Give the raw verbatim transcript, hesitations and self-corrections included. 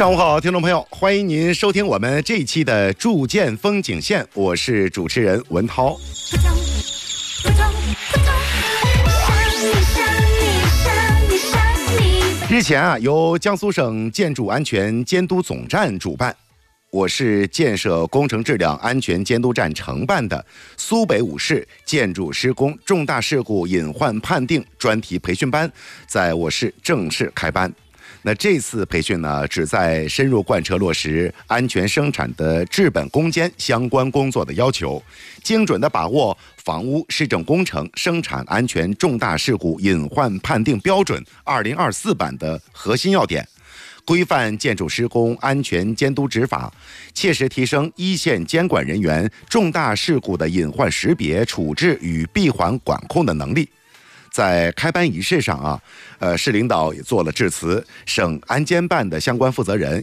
上午好，听众朋友，欢迎您收听我们这一期的筑建风景线，我是主持人文涛。日前啊，由江苏省建筑安全监督总站主办，我市建设工程质量安全监督站承办的苏北五市建筑施工重大事故隐患判定专题培训班，在我市正式开班。那这次培训呢，旨在深入贯彻落实安全生产的治本攻坚相关工作的要求，精准地把握房屋市政工程生产安全重大事故隐患判定标准二零二四版的核心要点，规范建筑施工安全监督执法，切实提升一线监管人员重大事故的隐患识别、处置与闭环管控的能力。在开班仪式上啊，呃，市领导也做了致辞，省安监办的相关负责人